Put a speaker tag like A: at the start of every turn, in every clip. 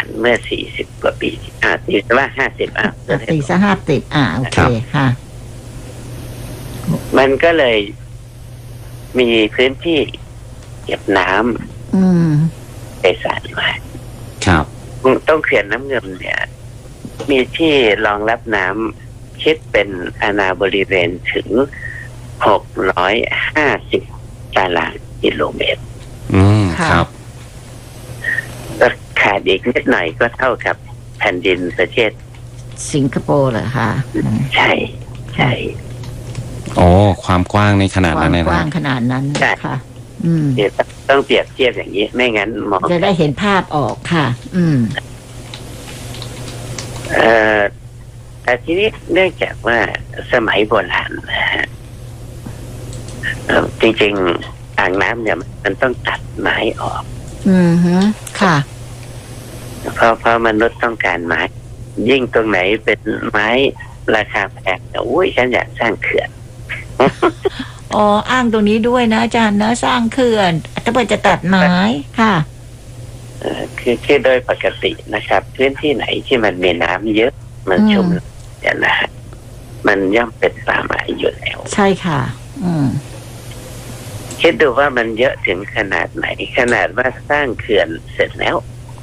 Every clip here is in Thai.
A: านเมื่อ40 กว่าปีตีซะว่า50
B: ตีซะ50โอเคค่ะ
A: มันก็เลยมีพื้นที่เก็บน้ำไปสานมา
C: ครับ
A: ต้องเขื่อนน้ำเงิมเนี่ยมีที่รองรับน้ำคิดเป็นอาณาบริเวณถึง650 ตารางกิโลเมตร
C: ครับ
A: ก็ขาดอีกนิดหน่อยก็เท่ากับแผ่นดินประเทศ
B: สิงคโปร์เหรอคะ
A: ใช่
C: โอ้ความกว้างในขนาดนั้นเลยนะ
B: กว้างขนาดนั้นค่ะ
A: เดี๋ยวต้องเปรียบเทียบอย่างนี้ไม่งั้นมอง
B: จะได้เห็นภาพออกค่ะ
A: แต่ทีนี้เนื่องจากว่าสมัยโบราณจริงๆอ่างน้ำเนี่ยมันต้องตัดไม้ออก
B: ค่ะ
A: เพราะมนุษย์ต้องการไม้ยิ่งตรงไหนเป็นไม้ราคาแพงฉันอยากสร้างเขื่อน
B: อ้างตรงนี้ด้วยนะอาจารย์นะสร้างเขื่อนถ้าเกิดจะตัดไม้ค่ะ
A: คือโดยปกตินะครับพื้นที่ไหนที่มันมีน้ำเยอะมันชุ่มเนี่ยนะมันย่อมเป็นป่าไม้อยู่แล้ว
B: ใช่ค่ะ
A: คิดดูว่ามันเยอะถึงขนาดไหนขนาดว่าสร้างเขื่อนเสร็จแล้ว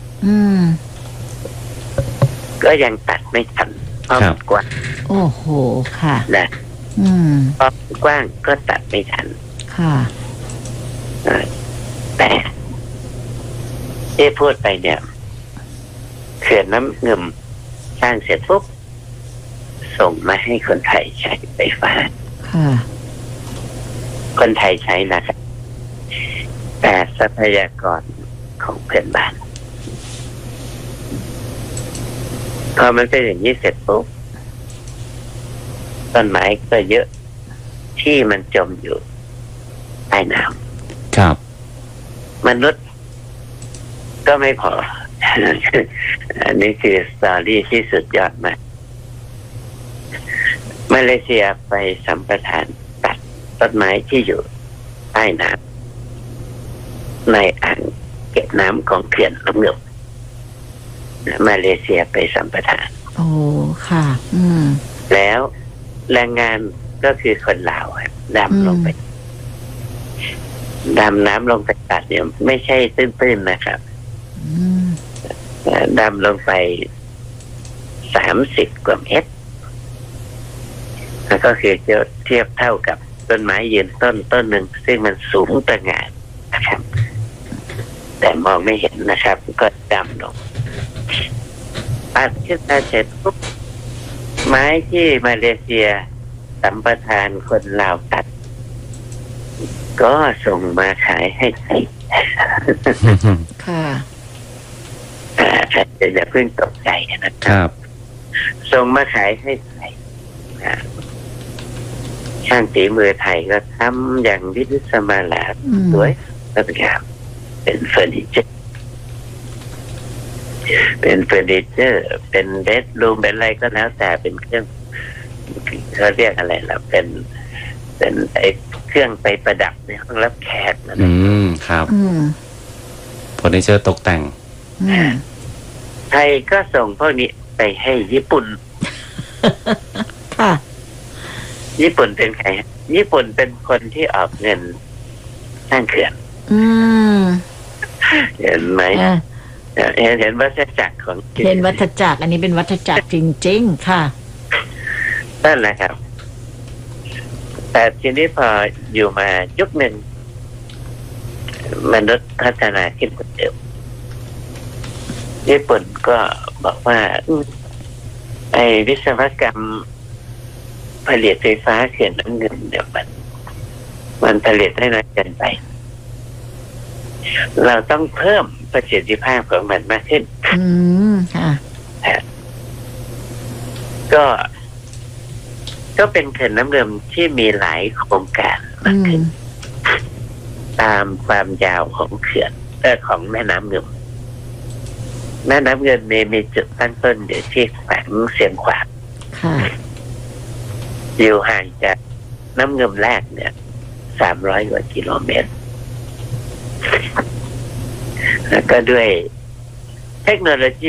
A: ก็ยังตัดไม่ทันเพราะมันกว้าง
B: โอ้โหค่ะ
A: นะเพราะกว้างก็ตัดไม่ทัน
B: ค่ะ
A: แต่ที่พูดไปเนี่ยเขื่อนน้ำเงิมสร้างเสร็จปุ๊บส่งมาให้คนไทยใช้ไฟฟ้าคนไทยใช้นะครับแต่ทรัพยากรของเพื่อนบ้านพอมันเป็นอย่างนี้เสร็จปุ๊บต้นไม้ก็เยอะที่มันจมอยู่ใต้น้
C: ำครับ
A: มนุษย์ก็ไม่พออันนี้คือสตอรี่ที่สุดยอดมากมาเลเซียไปสัมปทานตัดต้นไม้ที่อยู่ใต้น้ำในอ่างเก็บน้ำของเขื่อนน้ำเงิมมาเลเซียไปสัมปทาน
B: โอ้ค่ะ
A: แล้วแรงงานก็คือคนลาวดำลงไปดำน้ำลงไปตัดเนี่ยไม่ใช่ตื้นๆนะครับดำลงไป30 กว่าเมตรแล้วก็คือจะเทียบเท่ากับต้นไม้ยืนต้นหนึ่งซึ่งมันสูงตระหง่านนะครับแต่มองไม่เห็นนะครับก็ดำลงตัดขึ้นมาเสร็จปุ๊บไม้ที่มาเลเซียสัมปทานคนลาวตัดก็ส่งมาขายให้ไทย
B: ค่ะ
A: อย่าเพิ่งตกใจนะครับส่งมาขายให้ไทยช่างฝีมือไทยก็ทำอย่างวิจิตรสมาลาสวยงามเป็นเฟอร์นิเจอร์เป็นเบดรูมเป็นอะไรก็แล้วแต่เป็นเครื่องเขาเรียกอะไรล่ะเป็นไอ้เครื่องไปประดับในห้องรับแขก
C: ครับเฟอร์นิเจอร์ตกแต่ง
A: ไทยก็ส่งพวกนี้ไปให้ญี่ปุ่น
B: ค่ะ
A: ญี่ปุ่นเป็นใครญี่ปุ่นเป็นคนที่ออกเงินสร้างเขื่อนเห็นไหมเห็นวัฏจักรของ
B: เห็นวัฏจักรอันนี้เป็นวัฏจักรจริงๆค่ะ
A: นั่นแหละครับแต่ทีนี้พออยู่มายุคหนึ่งมนุษย์พัฒนาขึ้นกว่าเดิมญี่ปุ่นก็บอกว่าไอ้วิศวกรรมผลิตไฟฟ้าเขื่อนน้ำเงิมเดี๋ยวมันผลิตได้น้อยเกินไปเราต้องเพิ่มประสิทธิภาพของมันมากขึ้นก็เป็นเขื่อนน้ำเงิมที่มีหลายโครงการมากขึ้นตามความยาวของเขื่อนของแม่น้ำเงิมแม่น้ำเงิมมีจุดตั้งต้นอยู่ที่แขวงเสียงขวางอยู่ห่างจากน้ำเงิมแรกเนี่ย300 กว่ากิโลเมตรแล้วก็ด้วยเทคโนโลยี